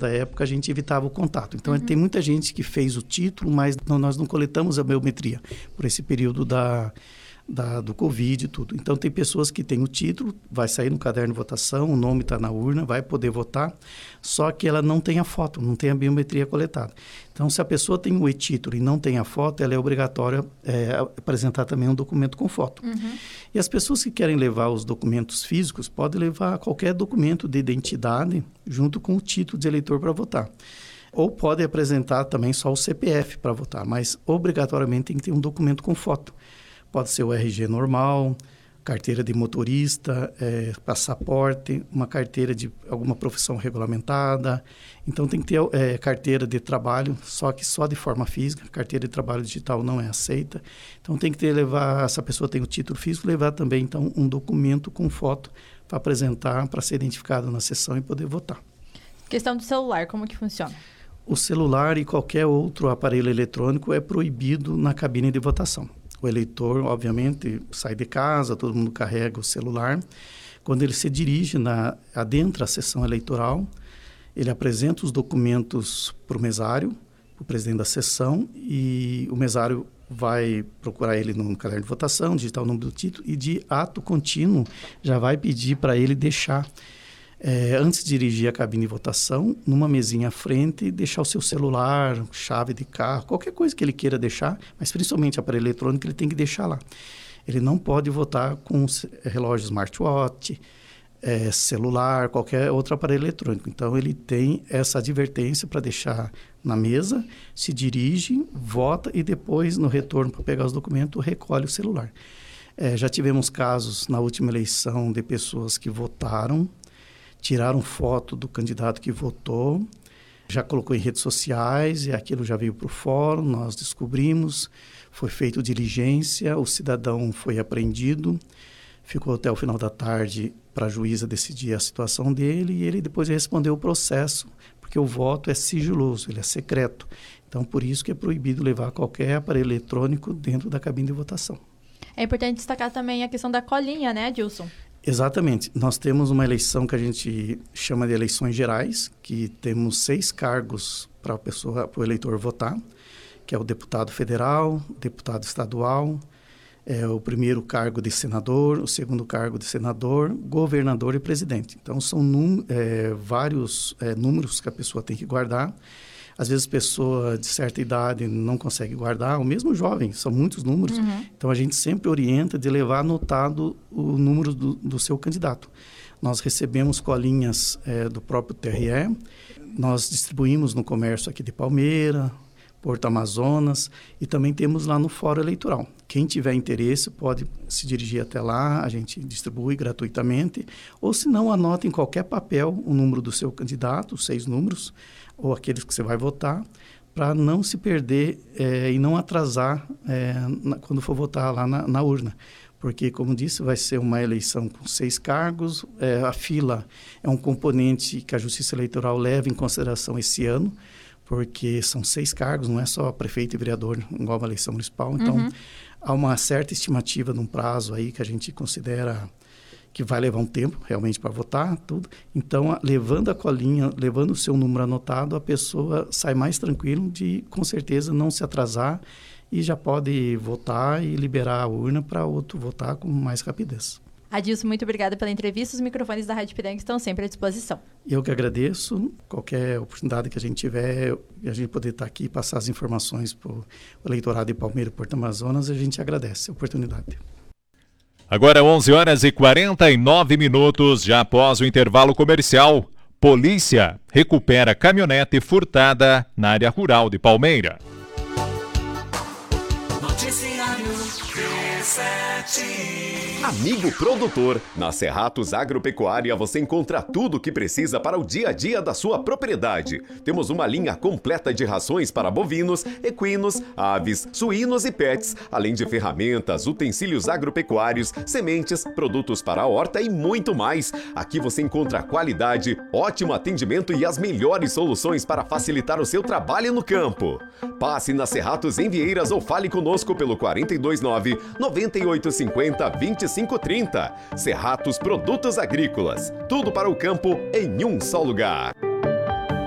da época, a gente evitava o contato. Então, tem muita gente que fez o título, mas nós não coletamos a biometria por esse período do Covid e tudo. Então, tem pessoas que têm o título, vai sair no caderno de votação, o nome está na urna, vai poder votar, só que ela não tem a foto, não tem a biometria coletada. Então, se a pessoa tem o e-título e não tem a foto, ela é obrigatória apresentar também um documento com foto. E as pessoas que querem levar os documentos físicos, podem levar qualquer documento de identidade junto com o título de eleitor para votar. Ou pode apresentar também só o CPF para votar, mas obrigatoriamente tem que ter um documento com foto. Pode ser o RG normal, carteira de motorista, passaporte, uma carteira de alguma profissão regulamentada. Então, tem que ter carteira de trabalho, só que só de forma física. Carteira de trabalho digital não é aceita. Então, tem que levar, se a pessoa tem o título físico, levar também, então, um documento com foto para apresentar, para ser identificado na sessão e poder votar. Questão do celular, como que funciona? O celular e qualquer outro aparelho eletrônico é proibido na cabine de votação. O eleitor, obviamente, sai de casa, todo mundo carrega o celular. Quando ele se dirige adentra a sessão eleitoral, ele apresenta os documentos para o mesário, para o presidente da sessão, e o mesário vai procurar ele no caderno de votação, digitar o nome do título, e de ato contínuo já vai pedir para ele deixar, antes de dirigir a cabine de votação, numa mesinha à frente, deixar o seu celular, chave de carro, qualquer coisa que ele queira deixar, mas principalmente aparelho eletrônico, ele tem que deixar lá. Ele não pode votar com relógio smartwatch, celular, qualquer outro aparelho eletrônico. Então, ele tem essa advertência para deixar na mesa, se dirige, vota e depois, no retorno para pegar os documentos, recolhe o celular. Já tivemos casos na última eleição de pessoas que votaram, tiraram foto do candidato que votou, já colocou em redes sociais e aquilo já veio para o fórum, nós descobrimos, foi feita diligência, o cidadão foi apreendido, ficou até o final da tarde para a juíza decidir a situação dele e ele depois respondeu o processo, porque o voto é sigiloso, ele é secreto. Então, por isso que é proibido levar qualquer aparelho eletrônico dentro da cabine de votação. É importante destacar também a questão da colinha, né, Adilson? Exatamente. Nós temos uma eleição que a gente chama de eleições gerais, que temos 6 cargos para o eleitor votar, que é o deputado federal, deputado estadual, o primeiro cargo de senador, o segundo cargo de senador, governador e presidente. Então, são vários números que a pessoa tem que guardar. Às vezes, pessoa de certa idade não consegue guardar, ou mesmo jovem, são muitos números. Então, a gente sempre orienta de levar anotado o número do seu candidato. Nós recebemos colinhas do próprio TRE, nós distribuímos no comércio aqui de Palmeira, Porto Amazonas, e também temos lá no Fórum Eleitoral. Quem tiver interesse pode se dirigir até lá, a gente distribui gratuitamente, ou se não, anota em qualquer papel o número do seu candidato, os 6 números, ou aqueles que você vai votar, para não se perder e não atrasar quando for votar lá na urna. Porque, como disse, vai ser uma eleição com 6 cargos, a fila é um componente que a Justiça Eleitoral leva em consideração esse ano, porque são 6 cargos, não é só prefeito e vereador, igual uma eleição municipal. Então, há uma certa estimativa de um prazo aí que a gente considera que vai levar um tempo realmente para votar, tudo. Então, levando a colinha, levando o seu número anotado, a pessoa sai mais tranquilo de, com certeza, não se atrasar e já pode votar e liberar a urna para outro votar com mais rapidez. Adilson, muito obrigada pela entrevista. Os microfones da Rádio Piranga estão sempre à disposição. Eu que agradeço. Qualquer oportunidade que a gente tiver, a gente poder estar aqui e passar as informações para o eleitorado de Palmeira e Porto Amazonas, a gente agradece a oportunidade. Agora 11h49, já após o intervalo comercial. Polícia recupera caminhonete furtada na área rural de Palmeira. Noticiário P7. Amigo produtor, na Cerratos Agropecuária você encontra tudo o que precisa para o dia a dia da sua propriedade. Temos uma linha completa de rações para bovinos, equinos, aves, suínos e pets, além de ferramentas, utensílios agropecuários, sementes, produtos para a horta e muito mais. Aqui você encontra qualidade, ótimo atendimento e as melhores soluções para facilitar o seu trabalho no campo. Passe na Cerratos em Vieiras ou fale conosco pelo 429-9850-2530. Cerratos Produtos Agrícolas. Tudo para o campo em um só lugar.